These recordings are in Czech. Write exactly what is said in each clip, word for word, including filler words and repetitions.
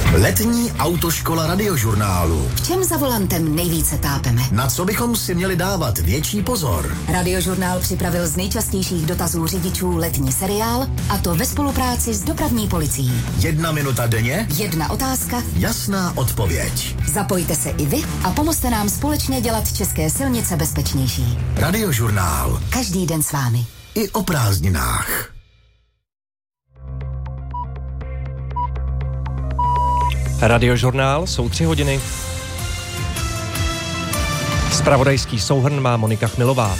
Letní autoškola Radiožurnálu. V čem za volantem nejvíce tápeme? Na co bychom si měli dávat větší pozor? Radiožurnál připravil z nejčastějších dotazů řidičů letní seriál, a to ve spolupráci s dopravní policií. Jedna minuta denně? Jedna otázka? Jasná odpověď. Zapojte se i vy a pomozte nám společně dělat české silnice bezpečnější. Radiožurnál. Každý den s vámi. I o prázdninách. Radiožurnál, jsou tři hodiny. Zpravodajský souhrn má Monika Chmilová.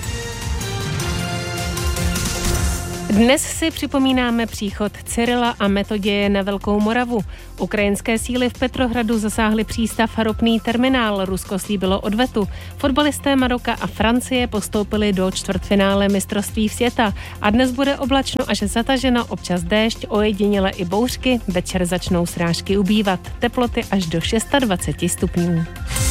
Dnes si připomínáme příchod Cyrila a Metoděje na Velkou Moravu. Ukrajinské síly v Petrohradu zasáhly přístav a ropný terminál. Rusko slíbilo odvetu. Fotbalisté Maroka a Francie postoupili do čtvrtfinále mistrovství světa. A dnes bude oblačno až zataženo, občas déšť, ojediněle i bouřky. Večer začnou srážky ubývat. Teploty až do dvacet šest stupňů.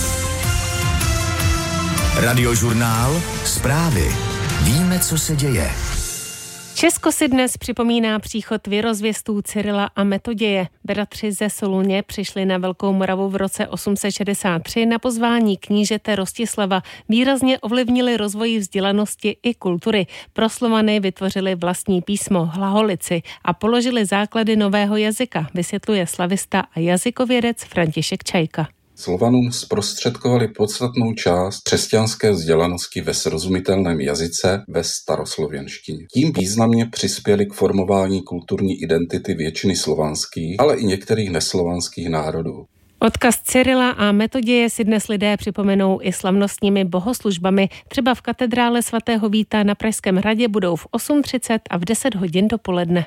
Radiožurnál. Zprávy. Víme, co se děje. Česko si dnes připomíná příchod věrozvěstů Cyrila a Metoděje. Bratři ze Soluně přišli na Velkou Moravu v roce osm set šedesát tři na pozvání knížete Rostislava. Výrazně ovlivnili rozvoj vzdělanosti i kultury. Pro Slovany vytvořili vlastní písmo hlaholici a položili základy nového jazyka, vysvětluje slavista a jazykovědec František Čajka. Slovanům zprostředkovali podstatnou část křesťanské vzdělanosti ve srozumitelném jazyce ve staroslověnštině. Tím významně přispěli k formování kulturní identity většiny slovanských, ale i některých neslovanských národů. Odkaz Cyrila a Metoděje si dnes lidé připomenou i slavnostními bohoslužbami. Třeba v katedrále svatého Víta na Pražském hradě budou v osm třicet a v deset hodin dopoledne.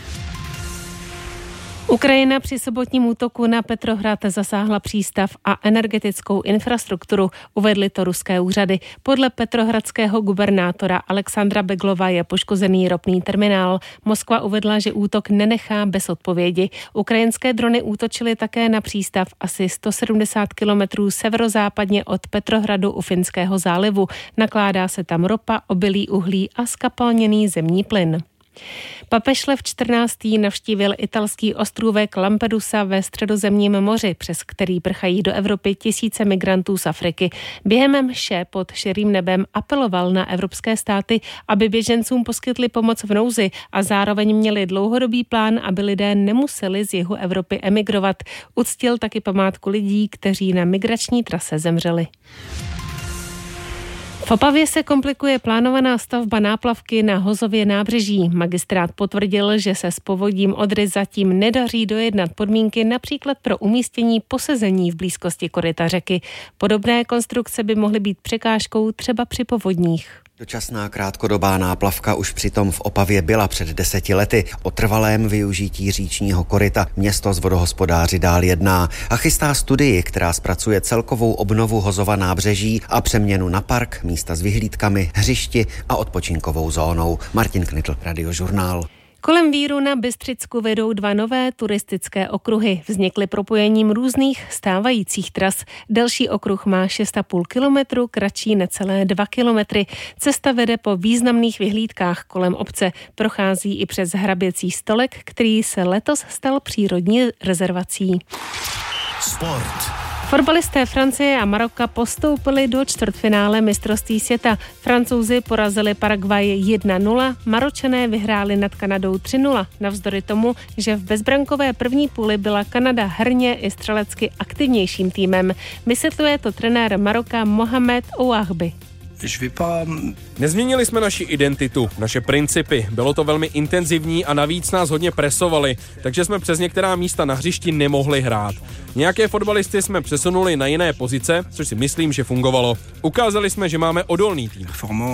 Ukrajina při sobotním útoku na Petrohrad zasáhla přístav a energetickou infrastrukturu, uvedly to ruské úřady. Podle petrohradského gubernátora Alexandra Beglova je poškozený ropný terminál. Moskva uvedla, že útok nenechá bez odpovědi. Ukrajinské drony útočily také na přístav asi sto sedmdesát kilometrů severozápadně od Petrohradu u Finského zálivu. Nakládá se tam ropa, obilí uhlí a skapalněný zemní plyn. Papež Lev čtrnáctý navštívil italský ostrůvek Lampedusa ve Středozemním moři, přes který prchají do Evropy tisíce migrantů z Afriky. Během mše pod širým nebem apeloval na evropské státy, aby běžencům poskytli pomoc v nouzi a zároveň měli dlouhodobý plán, aby lidé nemuseli z jihu Evropy emigrovat. Uctil taky památku lidí, kteří na migrační trase zemřeli. V Opavě se komplikuje plánovaná stavba náplavky na Hozově nábřeží. Magistrát potvrdil, že se s povodím Odry zatím nedaří dojednat podmínky například pro umístění posezení v blízkosti koryta řeky. Podobné konstrukce by mohly být překážkou třeba při povodních. Dočasná krátkodobá náplavka už přitom v Opavě byla před deseti lety. O trvalém využití říčního koryta město s vodohospodáři dál jedná a chystá studii, která zpracuje celkovou obnovu Hozova nábřeží a přeměnu na park, místa s vyhlídkami, hřišti a odpočinkovou zónou. Martin Knitl, Radiožurnál. Kolem Víru na Bystřicku vedou dva nové turistické okruhy. Vznikly propojením různých stávajících tras. Delší okruh má šest a půl kilometru, kratší necelé dva kilometry. Cesta vede po významných vyhlídkách kolem obce. Prochází i přes hraběcí stolek, který se letos stal přírodní rezervací. Sport. Fotbalisté Francie a Maroka postoupili do čtvrtfinále mistrovství světa. Francouzi porazili Paraguay jedna nula, Maročané vyhráli nad Kanadou tři nula. Navzdory tomu, že v bezbrankové první půli byla Kanada herně i střelecky aktivnějším týmem. Vysvětluje to trenér Maroka Mohamed Ouahbi. Nezměnili jsme naši identitu, naše principy. Bylo to velmi intenzivní a navíc nás hodně presovali, takže jsme přes některá místa na hřišti nemohli hrát. Nějaké fotbalisty jsme přesunuli na jiné pozice, což si myslím, že fungovalo. Ukázali jsme, že máme odolný tým.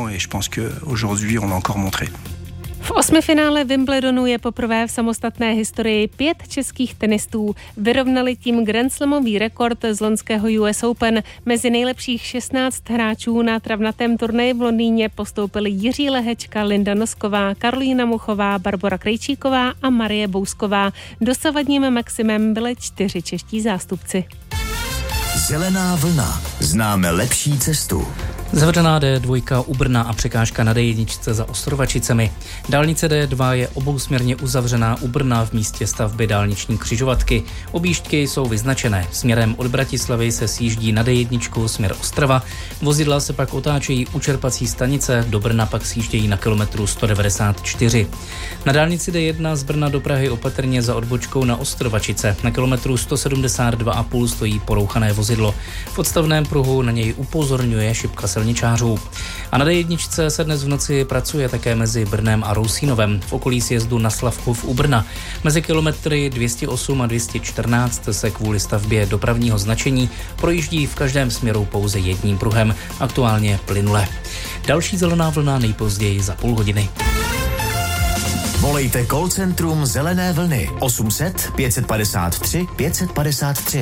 V osmifinále Wimbledonu je poprvé v samostatné historii pět českých tenistů. Vyrovnali tím grandslamový rekord z loňského U S Open. Mezi nejlepších šestnáct hráčů na travnatém turnaji v Londýně postoupili Jiří Lehečka, Linda Nosková, Karolína Muchová, Barbora Krejčíková a Marie Bousková. Dosavadním maximem byly čtyři čeští zástupci. Zelená vlna. Známe lepší cestu. Zavřená D dva u Brna a překážka na D jedna za Ostrovačicemi. Dálnice D dva je obousměrně uzavřená u Brna v místě stavby dálniční křižovatky. Objížďky jsou vyznačené. Směrem od Bratislavy se sjíždí na D jedna směr Ostrava. Vozidla se pak otáčejí u čerpací stanice, do Brna pak sjíždějí na kilometru sto devadesát čtyři. Na dálnici D jedna z Brna do Prahy opatrně za odbočkou na Ostrovačice. Na kilometru sto sedmdesát dva a půl stojí porouchané vozidlo. V odstavném pruhu na něj upozorňuje šipka silničářů. A na D jedna se dnes v noci pracuje také mezi Brnem a Rousínovem v okolí sjezdu na Slavkov u Brna. Mezi kilometry dvě stě osm a dvě stě čtrnáct se kvůli stavbě dopravního značení projíždí v každém směru pouze jedním pruhem, aktuálně plynule. Další zelená vlna nejpozději za půl hodiny. Volejte call centrum Zelené vlny osm set pět padesát tři pět padesát tři.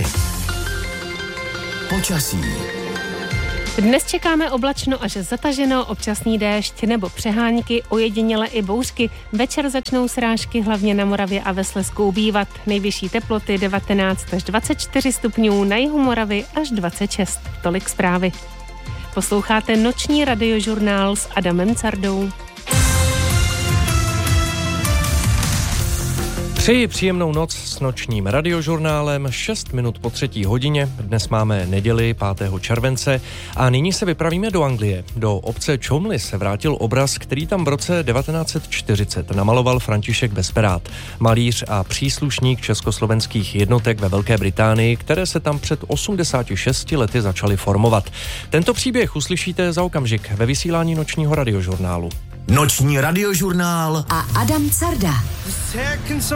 Počasí. Dnes čekáme oblačno až zataženo, občasný déšť nebo přehánky, ojediněle i bouřky. Večer začnou srážky hlavně na Moravě a ve Slezsku ubývat. Nejvyšší teploty devatenáct až dvacet čtyři stupňů, na jihu Moravy až dvacet šest. Tolik zprávy. Posloucháte noční radiožurnál s Adamem Cardou. Přeji příjemnou noc s nočním radiožurnálem, šest minut po třetí hodině. Dnes máme neděli pátého července a nyní se vypravíme do Anglie. Do obce Cholmondeley se vrátil obraz, který tam v roce devatenáct set čtyřicet namaloval František Besperát, malíř a příslušník československých jednotek ve Velké Británii, které se tam před osmdesáti šesti lety začaly formovat. Tento příběh uslyšíte za okamžik ve vysílání nočního radiožurnálu. Noční radiožurnál a Adam Carda.